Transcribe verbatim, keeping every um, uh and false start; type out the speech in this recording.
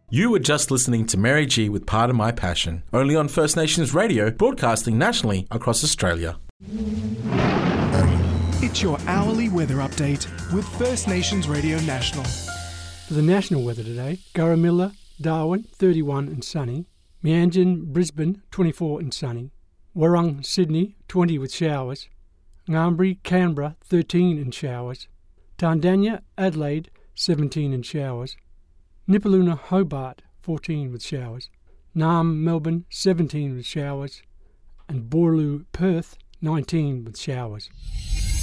You were just listening to Mary G with Part of My Passion, only on First Nations Radio, broadcasting nationally across Australia. It's your hourly weather update with First Nations Radio National. For the national weather today, Gurrumilla, Darwin, thirty-one and sunny. Meanjin, Brisbane, twenty-four and sunny. Warrung, Sydney, twenty with showers. Ngambri, Canberra, thirteen and showers. Tandanya, Adelaide, seventeen and showers. Nipaluna, Hobart, fourteen with showers. Naarm, Melbourne, seventeen with showers. And Boorloo, Perth, nineteen with showers.